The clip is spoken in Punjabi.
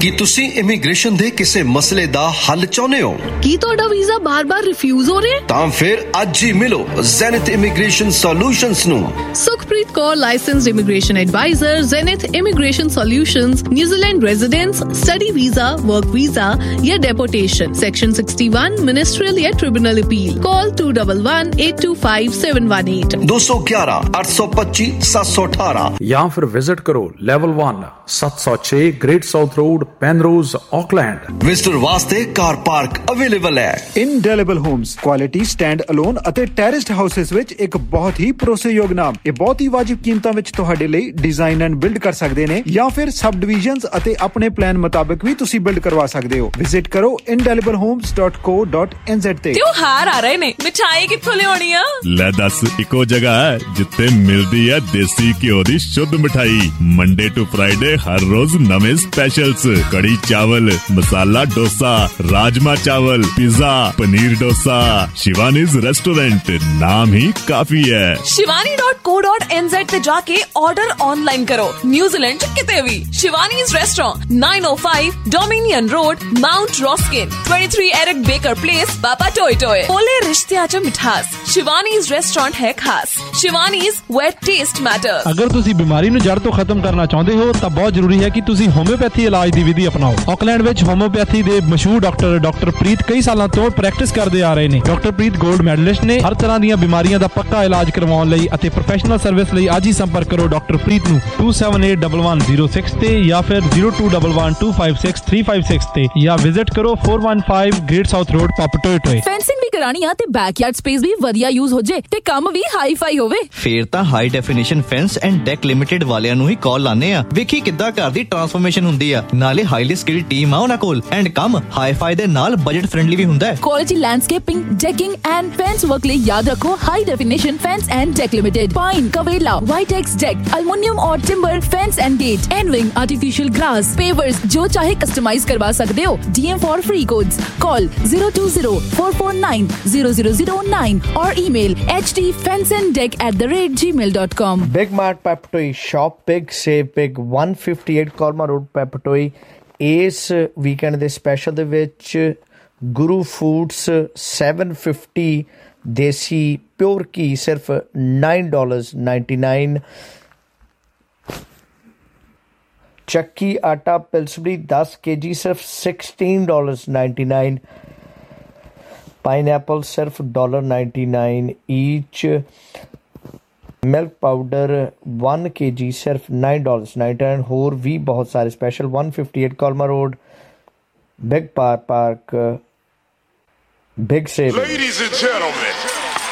ਕੀ ਤੁਸੀਂ ਇਮੀਗ੍ਰੇਸ਼ਨ ਦੇ ਕਿਸੇ ਮਸਲੇ ਦਾ ਹੱਲ ਚਾਹੁੰਦੇ ਹੋ? ਕੀ ਤੁਹਾਡਾ ਵੀਜ਼ਾ ਬਾਰ-ਬਾਰ ਰਿਫਿਊਜ਼ ਹੋ ਰਿਹਾ? ਤਾਂ ਫਿਰ ਅੱਜ ਹੀ ਮਿਲੋ ਜ਼ੈਨਿਥ ਇਮੀਗ੍ਰੇਸ਼ਨ ਸੋਲਿਊਸ਼ਨਸ ਨੂੰ। Sukhpreet Kaur, licensed immigration advisor, ਜ਼ੈਨਿਥ immigration solutions, New Zealand residence, study visa, work visa ਜਾਂ ਡੈਪੋਟੇਸ਼ਨ, ਸੈਕਸ਼ਨ 61, ਮਿਨਿਸਟਰੀਅਲ ਜਾਂ ਟ੍ਰਿਬਿਊਨਲ ਅਪੀਲ। ਕਾਲ 2118257718 211 825 718 ਜਾਂ ਫਿਰ ਵਿਜ਼ਿਟ ਕਰੋ level 1 706 great south road, ਪੈਨਰੋਜ਼, Auckland. Visitor ਵਾਸਤੇ ਕਾਰ ਪਾਰਕ ਅਵੇਲੇਬਲ ਹੈ। ਇਨਡੈਲਿਬਲ ਹੋਮਸ, ਕੁਆਲਿਟੀ ਸਟੈਂਡ ਅਲੋਨ ਅਤੇ ਟੈਰੇਸਡ ਹਾਊਸਸ ਵਿੱਚ ਇੱਕ ਬਹੁਤ ਹੀ ਭਰੋਸੇਯੋਗ ਨਾਮ। ਇਹ ਬਹੁਤ ਹੀ ਵਾਜਿਬ ਕੀਮਤਾਂ ਵਿੱਚ ਤੁਹਾਡੇ ਲਈ ਡਿਜ਼ਾਈਨ ਐਂਡ ਬਿਲਡ ਕਰ ਸਕਦੇ ਨੇ ਜਾਂ ਫਿਰ ਸਬ ਡਿਵੀਜ਼ਨਸ ਅਤੇ ਆਪਣੇ ਪਲਾਨ ਮੁਤਾਬਕ ਵੀ ਤੁਸੀਂ ਬਿਲਡ ਕਰਵਾ ਸਕਦੇ ਹੋ। ਵਿਜ਼ਿਟ ਕਰੋ indelibalhomes.co.nz ਤੇ। ਤਿਉਹਾਰ ਆ ਰਹੇ ਨੇ, ਮਿਠਾਈ ਕਿੱਥੋਂ ਲਿਆਉਣੀ ਆ? ਲੈ ਦੱਸ, ਇੱਕੋ ਜਗ੍ਹਾ ਹੈ ਜਿੱਥੇ ਮਿਲਦੀ ਹੈ ਦੇਸੀ ਘਿਓ ਦੀ ਸ਼ੁੱਧ ਮਿਠਾਈ। ਮੰਡੇ ਟੂ ਫਰਾਈਡੇ ਹਰ ਰੋਜ਼ ਨਵੇਂ ਸਪੈਸ਼ਲਸ, ਕੜੀ ਚਾਵਲ, ਮਸਾਲਾ ਡੋਸਾ, ਰਾਜਮਾ ਚਾਵਲ, ਪਿਜ਼ਾ, ਪਨੀਰ ਡੋਸਾ। ਸ਼ਿਵਾਨੀਜ਼ ਰੈਸਟੋਰੈਂਟ, ਨਾਮ ਹੀ ਕਾਫੀ ਹੈ। shivani.co.nz ਤੇ ਜਾ ਕੇ ਆਰਡਰ ਆਨਲਾਈਨ ਕਰੋ। ਨਿਊਜ਼ੀਲੈਂਡ ਚ ਕਿਤੇ ਵੀ ਸ਼ਿਵਾਨੀਜ਼ restaurant, 905 dominion road, Mount ਰੌਸਕਿਨ, 23 Eric baker place, ਬਾਬਾ ਟੋਏ ਟੋਏ। ਬੋਲੇ ਰਿਸ਼ਤਿਆਂ ਚ ਮਿਠਾਸ, ਸ਼ਿਵਾਨੀਜ਼ ਰੈਸਟੋਰੈਂਟ ਹੈ ਖਾਸ। ਸ਼ਿਵਾਨੀਜ਼ ਵੇਅਰ ਟੇਸਟ ਮੈਟਰਸ। ਅਗਰ ਤੁਸੀਂ ਬਿਮਾਰੀ ਨੂੰ ਜੜ ਤੋਂ ਖਤਮ ਕਰਨਾ ਚਾਹੁੰਦੇ ਹੋ ਤਾਂ ਬਹੁਤ ਜ਼ਰੂਰੀ ਹੈ ਕਿ ਤੁਸੀਂ ਹੋਮਿਓਪੈਥੀ ਇਲਾਜ ਦੀ ਵਿਧੀ ਅਪਣਾਓ। ਆਕਲੈਂਡ ਵਿੱਚ ਹੋਮਿਓਪੈਥੀ ਦੇ ਮਸ਼ਹੂਰ ਡਾਕਟਰ ਪ੍ਰੀਤ ਕਈ ਸਾਲਾਂ ਤੋਂ ਪ੍ਰੈਕਟਿਸ ਕਰਦੇ ਆ ਰਹੇ ਨੇ। ਡਾਕਟਰ ਪ੍ਰੀਤ 골ਡ ਮੈਡਲਿਸਟ ਨੇ। ਹਰ ਤਰ੍ਹਾਂ ਦੀਆਂ ਬਿਮਾਰੀਆਂ ਦਾ ਪੱਕਾ ਇਲਾਜ ਕਰਵਾਉਣ ਲਈ ਅਤੇ ਪ੍ਰੋਫੈਸ਼ਨਲ ਸਰਵਿਸ ਲਈ ਅੱਜ ਹੀ ਸੰਪਰਕ ਕਰੋ ਡਾਕਟਰ ਪ੍ਰੀਤ ਨੂੰ 27811106 ਤੇ ਜਾਂ ਫਿਰ 0211256356 ਤੇ ਜਾਂ ਵਿਜ਼ਿਟ ਕਰੋ 415 ਗ੍ਰੇਟ ਸਾਊਥ ਰੋਡ, ਪਾਪਟੋਏ ਟੋਏ। ਫੈਂਸਿੰਗ ਵੀ ਕਰਾਣੀ ਆ ਤੇ ਬੈਕਯਾਰਡ ਸਪੇਸ ਵੀ ਵਧੀਆ ਯੂਜ਼ ਹੋ ਜੇ ਤੇ ਕੰਮ ਵੀ ਹਾਈ ਫਾਈ ਹੋਵੇ। ਫੇਰ ਤਾਂ high definition fence and deck limited ਵਾਲਿਆਂ ਨੂੰ ਹੀ ਕਾਲ ਲਾਣੇ ਆ। ਵੇਖੀ ਕਿੱਦਾਂ ਘਰ ਦੀ ਟਰਾਂਸਫਰਮੇਸ਼ਨ ਹੁੰਦੀ ਆ। ਨਾਲੇ ਹਾਈਲੀ ਸਕਿਲਡ ਟੀਮ ਆ ਉਹਨਾਂ ਕੋਲ ਐਂਡ ਕੰਮ ਹਾਈ ਫਾਈ ਦੇ ਨਾਲ ਬਜਟ ਫ੍ਰੈਂਡਲੀ ਵੀ ਹੁੰਦਾ ਹੈ। Quality landscaping, ਡੈਕਿੰਗ and fence work ਲਈ ਯਾਦ ਰੱਖੋ high definition fence and deck limited. Pine, ਕਵੇਲਾ, ਵਾਈਟੈਕਸ deck, aluminium और timber, fence and gate, envying, artificial grass, pavers, जो चाहे कस्टमाइज करवा सकते हो। DM for free codes. Call 02044490009 और email hdfenceanddeck@gmail.com। Big Mart Papatoi, shop big, save big, 158 Colma Road, Papatoi। ਇਸ ਵੀਕਐਂਡ ਦੇ ਸਪੈਸ਼ਲ ਦੇ ਵਿੱਚ ਗੁਰੂ ਫੂਡਸ 750 ਦੇਸੀ ਪਿਓਰ ਘੀ ਸਿਰਫ $9.99। ਚੱਕੀ ਆਟਾ ਪਿਲਸਬਰੀ 10 kg ਸਿਰਫ $16.99। ਪਾਈਨਐਪਲ ਸਿਰਫ $1.99 ਈਚ। ਮਿਲਕ ਪਾਊਡਰ 1 kg ਸਿਰਫ $9.99। ਹੋਰ ਵੀ ਬਹੁਤ ਸਾਰੇ special 158 ਕੋਲਮਾ road, big park, big save. Ladies and gentlemen,